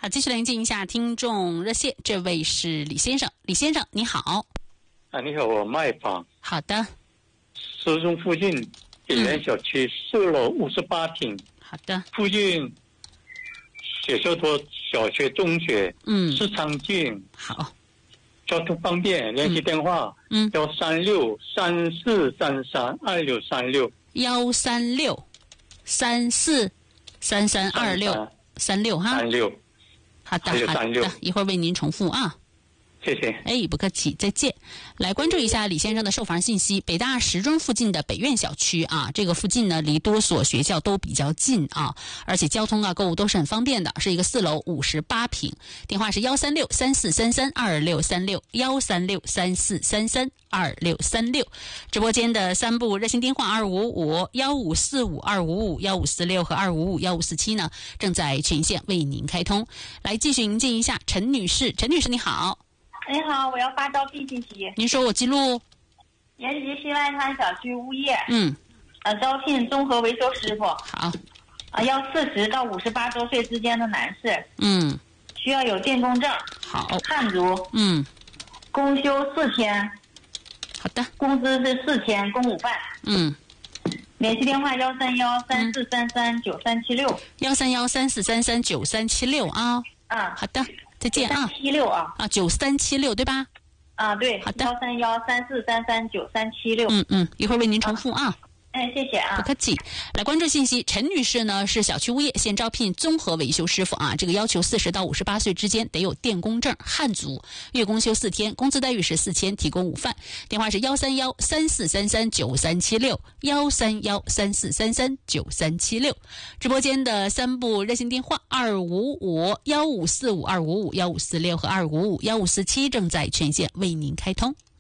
好，继续连接一下听众热线，这位是李先生。李先生，你好。 你好，我卖房。 好的。 石中附近北园小区4楼58平。 好的。 附近写秀多小学、中学，市场近。 好。 交通方便，联系电话13634332636 13634332636哈。 36。 好的，好的，一会儿为您重复啊。 谢谢。 不客气，再见。来关注一下李先生的售房信息。北大石中附近的北苑小区啊，这个附近呢离多所学校都比较近啊，而且交通啊、购物都是很方便的，是一个4楼58平。电话是13634332636 13634332636。直播间的3部热线电话2555-1545-255-1546和255-1547呢，正在全线为您开通。来继续迎接一下陈女士。陈女士你好。 你好，我要发招聘信息。 您说，我记录。 延吉西外滩小区物业。招聘综合维修师傅。 好。 要40到58周岁之间的男士。需要有电工证。 好。 汉族。公休4天。 好的。 工资是4天，供午饭。联系电话13134339376。 13134339376啊。好的。再见啊 ！7376啊 ！9376对吧？ 对。 好的。 13134339376。 一会儿为您重复啊。 谢谢啊， 不客气。来关注信息，陈女士呢是小区物业，现招聘综合维修师傅啊。这个要求40到58岁之间，得有电工证，汉族，月工休4天，工资待遇是4000，提供午饭。电话是13134339376 13134339376。直播间的3部热线电话255-1545-255-1546和255-1547正在全线为您开通。